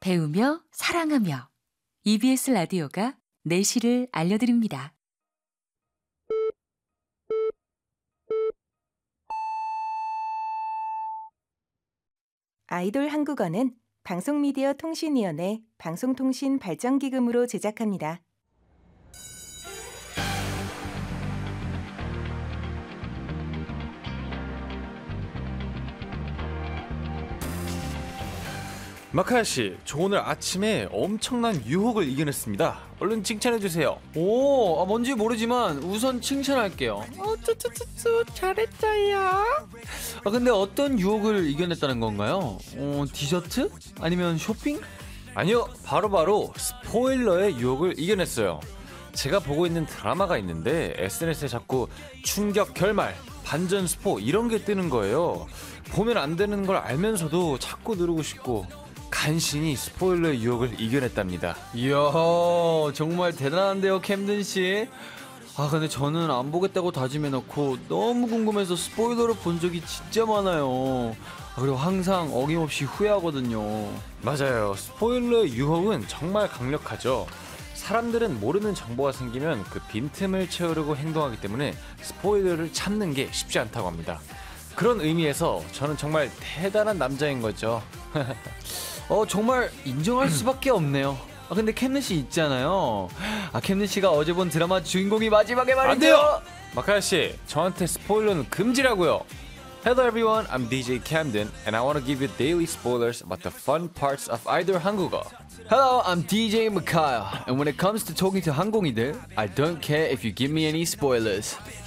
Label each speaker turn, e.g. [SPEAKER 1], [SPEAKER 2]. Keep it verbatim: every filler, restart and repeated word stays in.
[SPEAKER 1] 배우며 사랑하며 이비에스 라디오가 내실을 알려드립니다.
[SPEAKER 2] 아이돌 한국어는 방송미디어통신위원회 방송통신발전기금으로 제작합니다.
[SPEAKER 3] 마카야 씨, 저 오늘 아침에 엄청난 유혹을 이겨냈습니다. 얼른 칭찬해주세요.
[SPEAKER 4] 오, 아, 뭔지 모르지만 우선 칭찬할게요. 어, 쭈쭈쭈쭈 잘했어요. 아, 근데 어떤 유혹을 이겨냈다는 건가요? 어, 디저트? 아니면 쇼핑?
[SPEAKER 3] 아니요, 바로바로 스포일러의 유혹을 이겨냈어요. 제가 보고 있는 드라마가 있는데 에스엔에스에 자꾸 충격 결말, 반전 스포 이런 게 뜨는 거예요. 보면 안 되는 걸 알면서도 자꾸 누르고 싶고 간신히 스포일러의 유혹을 이겨냈답니다.
[SPEAKER 4] 이야, 정말 대단한데요, 캠든씨. 아, 근데 저는 안 보겠다고 다짐해놓고 너무 궁금해서 스포일러를 본 적이 진짜 많아요. 아, 그리고 항상 어김없이 후회하거든요.
[SPEAKER 3] 맞아요. 스포일러의 유혹은 정말 강력하죠. 사람들은 모르는 정보가 생기면 그 빈틈을 채우려고 행동하기 때문에 스포일러를 참는 게 쉽지 않다고 합니다. 그런 의미에서 저는 정말 대단한 남자인 거죠.
[SPEAKER 4] 어, 정말 인정할 수밖에 없네요. 아, 근데 캠든씨 있잖아요. 아, 캠든씨가 어제 본 드라마 주인공이 마지막에 말이죠.
[SPEAKER 3] 안 돼요! 마카야씨, 저한테 스포일러는 금지라고요. Hello everyone, I'm 디제이 Camden and I want to give you daily spoilers about the fun parts of Idol 한국어.
[SPEAKER 4] Hello, I'm 디제이 Makaya, and when it comes to talking to 항공이들, I don't care if you give me any spoilers.